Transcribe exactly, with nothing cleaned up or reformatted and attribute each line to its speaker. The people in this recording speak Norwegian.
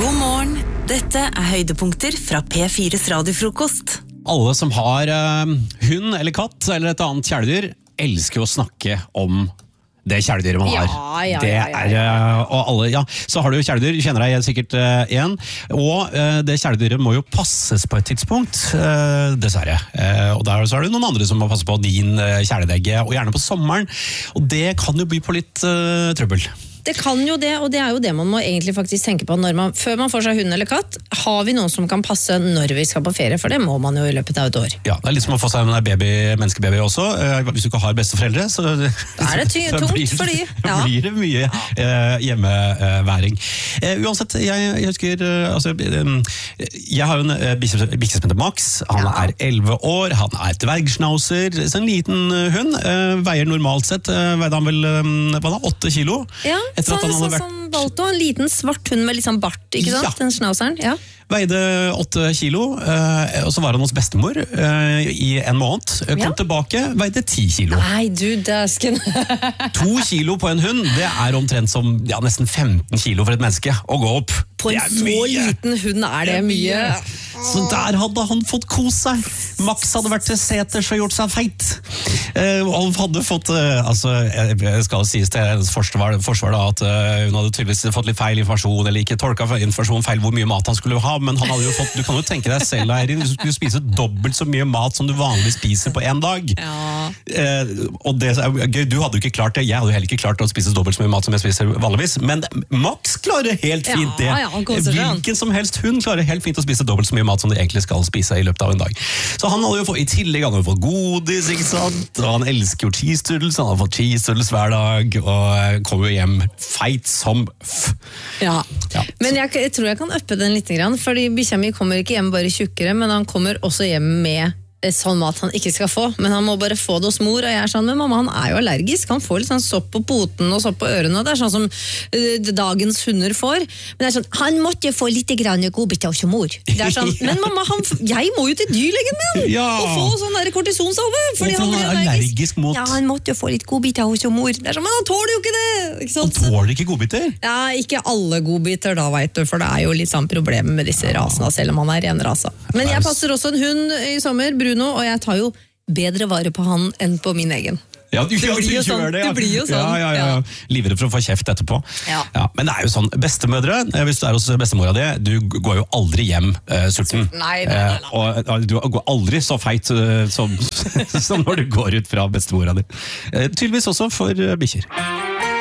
Speaker 1: God morgen, dette er høydepunkter fra P fires radiofrokost.
Speaker 2: Alle som har uh, hund eller katt eller et annet kjæledyr elsker å snakke om det kjæledyret man har.
Speaker 3: Ja, ja,
Speaker 2: det
Speaker 3: ja, ja,
Speaker 2: er,
Speaker 3: ja.
Speaker 2: uh, og alle, ja, så har du kjæledyr, kjenner deg sikkert uh, igjen, og uh, det kjæledyret må jo passes på et tidspunkt, uh, dessverre. Uh, og der så er det noen andre som må passe på din uh, kjæledegge, og gjerne på sommeren, og det kan jo by på litt uh, trøbbel.
Speaker 3: Det kan jo det, og det er jo det man må egentlig faktisk tenke på når man, før man får seg hund eller katt. Har vi noen som kan passe når vi skal på ferie, for det må man jo i løpet av et år.
Speaker 2: Ja, det er litt som å få seg en baby, menneskebaby også. Hvis du ikke har besteforeldre, så,
Speaker 3: da er det ty-
Speaker 2: så
Speaker 3: tungt
Speaker 2: blir,
Speaker 3: for de. Ja.
Speaker 2: blir det mye uh, hjemmeværing. Uh, uansett, jeg, jeg husker, uh, altså, um, jeg har jo en uh, bikkje som heter Max. Han
Speaker 3: Ja.
Speaker 2: er elleve år, han er dvergschnauzer, så en liten uh, hund, uh, veier normalt sett, uh, veide han vel um, hva da, åtte kilo.
Speaker 3: Ja,
Speaker 2: Etter
Speaker 3: så,
Speaker 2: at han hadde
Speaker 3: sånn
Speaker 2: vært
Speaker 3: som Balto, en liten svart hund med litt sånn bart, ikke sant?
Speaker 2: Ja.
Speaker 3: Den schnauzeren, ja.
Speaker 2: Veide åtte kilo, uh, og så var han hos bestemor uh, i en måned. Kom
Speaker 3: Ja.
Speaker 2: tilbake, veide ti kilo.
Speaker 3: Nei, du dæsken.
Speaker 2: To kilo på en hund, det er omtrent som ja, nesten femten kilo for et menneske å gå opp.
Speaker 3: På
Speaker 2: Det
Speaker 3: en
Speaker 2: er
Speaker 3: så
Speaker 2: mye.
Speaker 3: liten hund er det mye.
Speaker 2: Så der hadde han fått kos seg. Max hadde vært til seters og gjort seg feit. Eh, og han hadde fått, eh, altså, jeg skal sies til hennes forsvar, forsvar da, at eh, hun hadde tydeligvis fått litt feil informasjon, eller ikke tolka informasjon feil hvor mye mat han skulle ha, men han hadde jo fått, du kan jo tenke deg selv, Eirin, hvis du skulle spise dobbelt så mye mat som du vanligvis spiser på en dag.
Speaker 3: Ja.
Speaker 2: Eh, og det er gøy, du hadde jo ikke klart det, jeg hadde jo heller ikke klart å spise dobbelt så mye mat som jeg spiser vanligvis, men Max klarer helt
Speaker 3: Ja,
Speaker 2: fint det.
Speaker 3: ja, han koser seg, han.
Speaker 2: Hvilken som helst hund klarer helt fint å spise dobbelt så mye mat som de egentlig skal spise i løpet av en dag. Så han hadde jo fått, i tillegg han hadde jo fått godis, ikke sant? Og han elsker jo cheese doodles, han hadde fått cheese doodles hver dag, og kom jo hjem feit som f.
Speaker 3: Ja.
Speaker 2: Ja.
Speaker 3: Men jeg, jeg tror jeg kan øppe den litt, fordi bikkja mi kommer ikke hjem bare tjukkere, men han kommer også hjem med sånn mat han ikke skal få, men han må bare få det hos mor, og jeg er sånn, men mamma, han er jo allergisk, han får litt sånn sopp på poten og sopp på ørene, og det er sånn som uh, dagens hunder får, men det er sånn, han måtte få litt grann godbit hos mor. Det er sånn, men mamma, han, jeg må jo til dyrlegen min,
Speaker 2: Ja.
Speaker 3: og få sånn der kortisonsalve, fordi
Speaker 2: Og
Speaker 3: han
Speaker 2: han
Speaker 3: blir
Speaker 2: er
Speaker 3: allergisk.
Speaker 2: allergisk mot-
Speaker 3: Ja, han måtte jo få litt godbit hos mor. Det er sånn, men han tåler jo ikke det, ikke
Speaker 2: Han
Speaker 3: sant?
Speaker 2: tåler ikke godbiter.
Speaker 3: Ja, ikke alle godbiter da, vet du, for det er jo litt sånn problemer med disse rasene, selv om han er ren rasa. Men jeg passer også en hund i sommer, Bruno, og jeg tar jo bedre vare på han enn på min egen.
Speaker 2: Ja, du, ja,
Speaker 3: blir
Speaker 2: du
Speaker 3: jo
Speaker 2: gjør
Speaker 3: sånn,
Speaker 2: det, ja.
Speaker 3: det blir jo sånn,
Speaker 2: Ja, ja, ja.
Speaker 3: ja.
Speaker 2: Livredd for å få kjeft etterpå.
Speaker 3: Ja.
Speaker 2: Men det er jo sånn, bestemødre, eh, hvis du er hos bestemora di, du går jo aldri hjem uh, sulten.
Speaker 3: Nei, nei, nei, nei.
Speaker 2: Eh, og uh, du går aldri så feit uh, som, som når du går ut fra bestemora di. Uh, tydeligvis også for uh, bikkjer.